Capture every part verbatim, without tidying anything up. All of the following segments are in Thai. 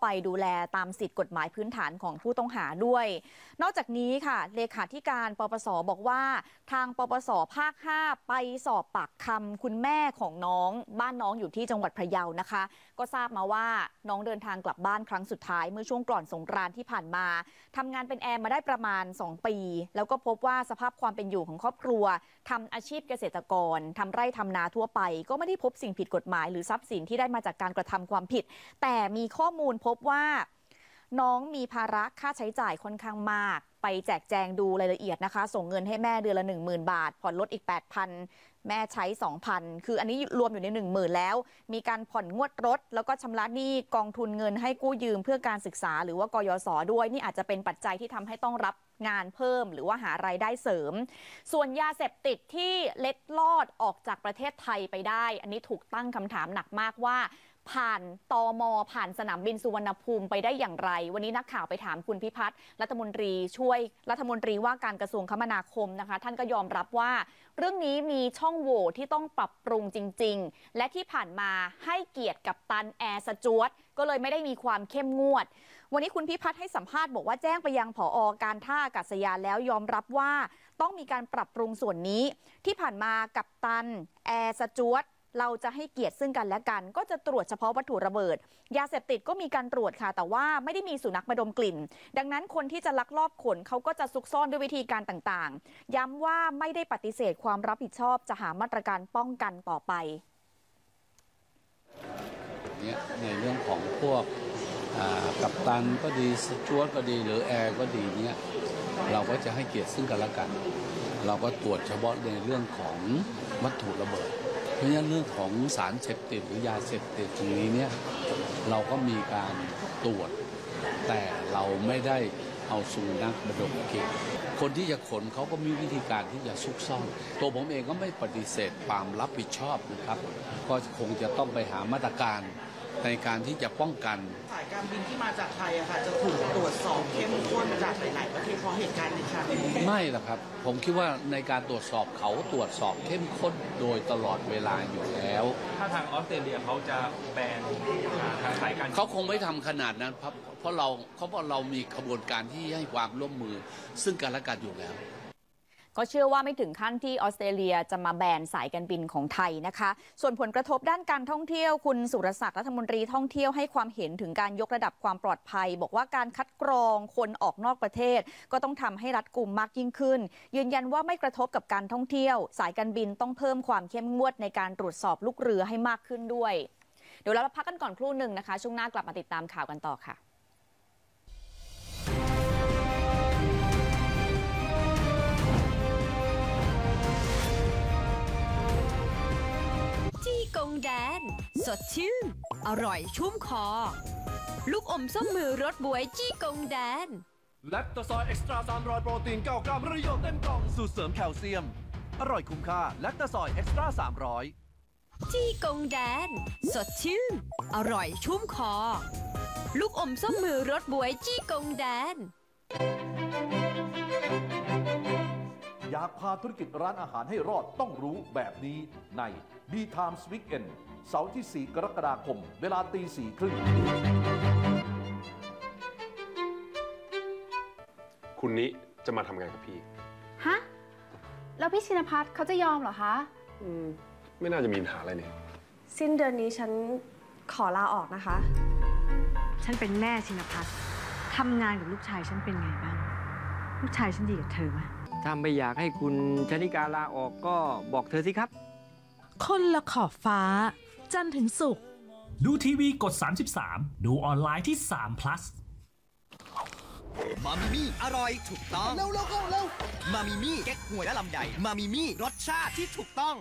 ไปดูแลตามสิทธิกฎหมายพื้นฐานของผู้ต้องหาด้วยนอกจากนี้ค่ะเลขาธิการปปส.บอกว่าทางปปส.ภาคห้าไปสอบปากคำคุณแม่ของน้องบ้านน้องอยู่ที่จังหวัดพะเยานะคะก็ทราบมาว่าน้องเดินทางกลับบ้านครั้งสุดท้ายเมื่อช่วงก่อนสงกรานต์ที่ผ่านมาทำงานเป็นแอร์มาได้ประมาณสองปีแล้วก็พบว่าสภาพความเป็นอยู่ของครอบครัวทำอาชีพเกษตรกรทำไร่ทำนาทั่วไปก็ไม่ได้พบสิ่งผิดกฎหมายหรือทรัพย์สินที่ได้มาจากการกระทำความผิดแต่มีข้อมูลพบว่าน้องมีภาระค่าใช้จ่ายค่อนข้างมากไปแจกแจงดูรายละเอียดนะคะส่งเงินให้แม่เดือนละ หนึ่งหมื่น บาทผ่อนรถอีก แปดพัน แม่ใช้ สองพัน คืออันนี้รวมอยู่ใน หนึ่งหมื่น แล้วมีการผ่อนงวดรถแล้วก็ชำระหนี้กองทุนเงินให้กู้ยืมเพื่อการศึกษาหรือว่ากยศ.ด้วยนี่อาจจะเป็นปัจจัยที่ทำให้ต้องรับงานเพิ่มหรือว่าหารายได้เสริมส่วนยาเสพติดที่เล็ดลอดออกจากประเทศไทยไปได้อันนี้ถูกตั้งคำถามหนักมากว่าผ่านตม.ผ่านสนามบินสุวรรณภูมิไปได้อย่างไรวันนี้นักข่าวไปถามคุณพิพัฒน์รัฐมนตรีช่วยรัฐมนตรีว่าการกระทรวงคมนาคมนะคะท่านก็ยอมรับว่าเรื่องนี้มีช่องโหว่ที่ต้องปรับปรุงจริงๆและที่ผ่านมาให้เกียรติกัปตันแอร์สจ๊วตก็เลยไม่ได้มีความเข้มงวดวันนี้คุณพิพัฒน์ให้สัมภาษณ์บอกว่าแจ้งไปยังผอ.การท่าอากาศยานแล้วยอมรับว่าต้องมีการปรับปรุงส่วนนี้ที่ผ่านมากัปตันแอร์สจ๊วตเราจะให้เกียรติซึ่งกันและกันก็จะตรวจเฉพาะวัตถุระเบิดยาเสพติดก็มีการตรวจค่ะแต่ว่าไม่ได้มีสุนัขมาดมกลิ่นดังนั้นคนที่จะลักลอบขนเขาก็จะซุกซ่อนด้วยวิธีการต่างๆย้ำว่าไม่ได้ปฏิเสธความรับผิดชอบจะหามาตรการป้องกันต่อไปเนี่ยในเรื่องของพวกกัปตันก็ดีสจ๊วตก็ดีหรือแอร์ก็ดีเนี่ยเราก็จะให้เกียรติซึ่งกันและกันเราก็ตรวจเฉพาะในเรื่องของวัตถุระเบิดเพราะฉะนั้นเรื่องของสารเสพติดหรือยาเสพติดตรงนี้เนี่ยเราก็มีการตรวจแต่เราไม่ได้เอาสุนัขมาดมกลิ่นคนที่จะขนเขาก็มีวิธีการที่จะซุกซ่อนตัวผมเองก็ไม่ปฏิเสธความรับผิดชอบนะครับก็คงจะต้องไปหามาตรการในการที่จะป้องกันสายการบินที่มาจากไทยอะค่ะจะถูกตรวจสอบเข้มข้นจากหลายๆประเทศเพราะเหตุการณ์ในครั้งนี้ไม่หรอกครับผมคิดว่าในการตรวจสอบเขาตรวจสอบเข้มข้นโดยตลอดเวลาอยู่แล้วถ้าทางออสเตรเลียเขาจะแบนทางสายการเขาคงไม่ทำขนาดนั้นครับเพราะเราเขาบอกเรามีขบวนการที่ให้ความร่วมมือซึ่งกันและกันอยู่แล้วก็เชื่อว่าไม่ถึงขั้นที่ออสเตรเลียจะมาแบนสายการบินของไทยนะคะส่วนผลกระทบด้านการท่องเที่ยวคุณสุรศักดิ์รัฐมนตรีท่องเที่ยวให้ความเห็นถึงการยกระดับความปลอดภัยบอกว่าการคัดกรองคนออกนอกประเทศก็ต้องทำให้รัดกุมมากยิ่งขึ้นยืนยันว่าไม่กระทบกับการท่องเที่ยวสายการบินต้องเพิ่มความเข้มงวดในการตรวจสอบลูกเรือให้มากขึ้นด้วยเดี๋ยวเราพักกันก่อนครู่หนึ่งนะคะช่วงหน้ากลับมาติดตามข่าวกันต่อค่ะจี้กงแดนสดชื่นอร่อยชุ่มคอลูกอมส้มมือรสบวยจี้กงแดนแลคโตซอยเอ็กซ์ตร้าสามร้อยโปรตีนเก้ากรัมประโยชน์เต็มกล่องสูตรเสริมแคลเซียมอร่อยคุ้มค่าแลคโตซอยเอ็กซ์ตร้าสามร้อยจี้กงแดนสดชื่นอร่อยชุ่มคอลูกอมส้มมือรสบวยจี้กงแดนอยากพาธุรกิจร้านอาหารให้รอดต้องรู้แบบนี้ใน ดี Times Weekend เสาร์ที่สี่กรกฎาคมเวลาตีสี่ครึ่งคุณนิจะมาทำงานกับพี่ฮะแล้วพี่ชินภัทรเขาจะยอมเหรอคะอืมไม่น่าจะมีปัญหาอะไรเนี่ยสิ้นเดือนนี้ฉันขอลาออกนะคะฉันเป็นแม่ชินภัทรทำงานกับลูกชายฉันเป็นไงบ้างลูกชายฉันดีกับเธอไหมถ้าไม่อยากให้คุณชนิกาลาออกก็บอกเธอสิครับคนละขอบฟ้าจันทร์ถึงศุกร์ดูทีวีกดสามสิบสามดูออนไลน์ที่สาม plus มามิมี่อร่อยถูกต้องเร็วเร็วเร็วมามิมี่เก๊กหวยและลำใหญ่มามิมี่รสชาติที่ถูกต้อง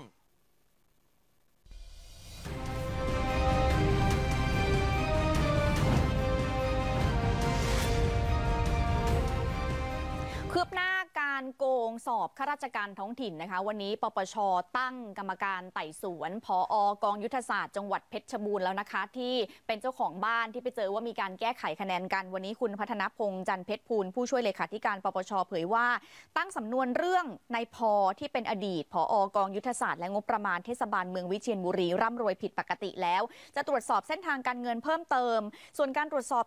คืบหน้าการโกงสอบข้าราชการท้องถิ่นนะคะวันนี้ปปช.ตั้งกรรมการไต่สวนผอ.กองยุทธศาสตร์จังหวัดเพชรบูรณ์แล้วนะคะที่เป็นเจ้าของบ้านที่ไปเจอว่ามีการแก้ไขคะแนนกันวันนี้คุณพัฒนพงษ์จันเพชรพูลผู้ช่วยเลขาธิการปปช.เผยว่าตั้งสำนวนเรื่องนายพอที่เป็นอดีตผอ.กองยุทธศาสตร์และงบประมาณเทศบาลเมืองวิเชียรบุรีร่ำรวยผิดปกติแล้วจะตรวจสอบเส้นทางการเงินเพิ่มเติมส่วนการตรวจสอบ